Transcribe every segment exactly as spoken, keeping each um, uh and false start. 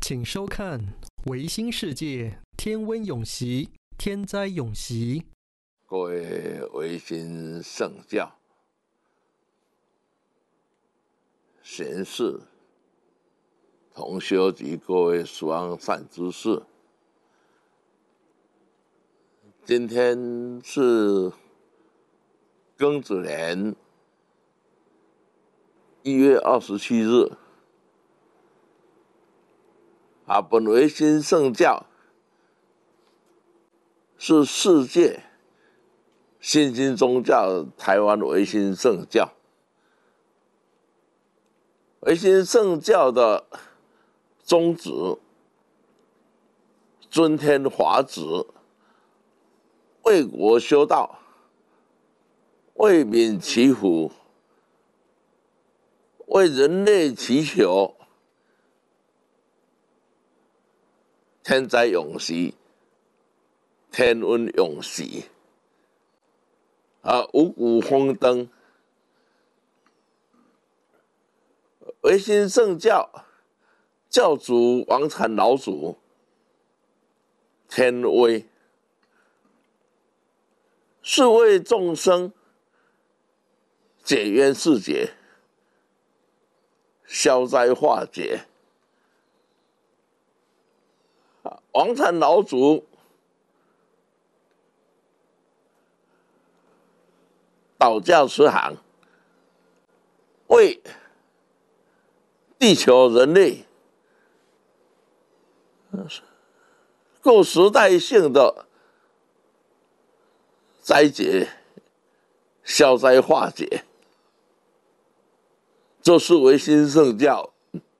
请收看《维新世界天温永息天灾永息》。 各位维新圣教、贤士、同修及各位属望善知识，今天是庚子年一月二十七日。啊，本维新圣教是世界新兴宗教台湾维新圣教。维新圣教的宗旨，尊天华旨，为国修道，为民祈福，为人类祈求天灾永息，天温永息。啊，五谷丰登。维新圣教教主王禅老祖天威，是为众生解冤释结，消灾化解。王禅老祖导教慈航，为地球人类各时代性的灾劫消灾化解，这是维新圣教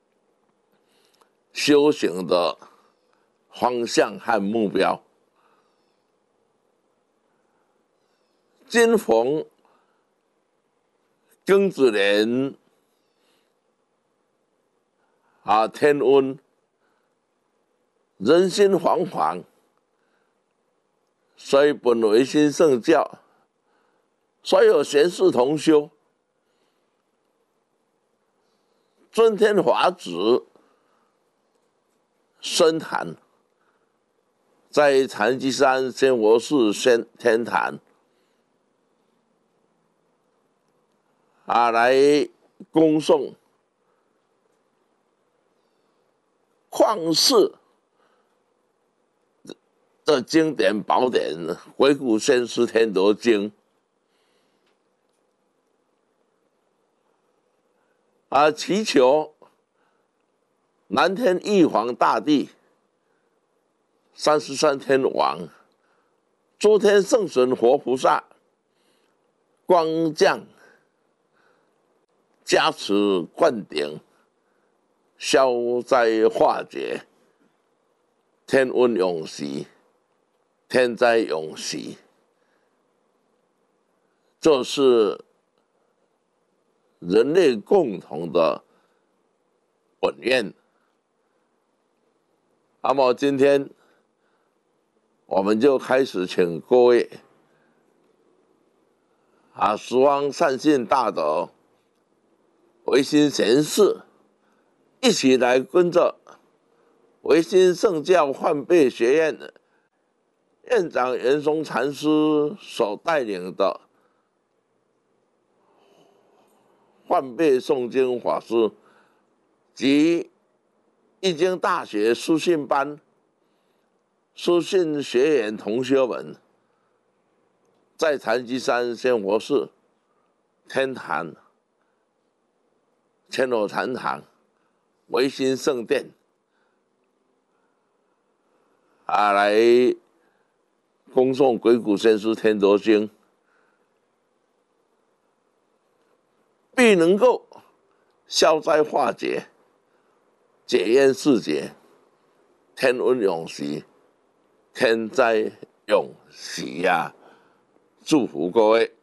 修行的方向和目标。今逢庚子年啊，天温，人心惶惶，所以本维新圣教所有贤士同修尊天华旨深坛，在禅机山仙佛寺仙天坛啊，来恭送旷世的经典宝典《回古先师天德经》啊，祈求南天玉皇大帝、三十三天王、诸天圣神活菩萨光降加持灌顶，消灾化解，天温永息，天灾永息。这是人类共同的本愿。那么今天我们就开始请各位啊，十方善信大德、维新贤士一起来跟着维新圣教换辈学院院长袁松禅师所带领的换辈诵经法师及易经大学书信班书信学员同学们，在禅机山仙佛寺天坛千罗禅堂维新圣殿啊，来恭诵《鬼谷先师天德经》，必能够消灾化解、解冤释结、天温永息、天灾永息呀！祝福各位。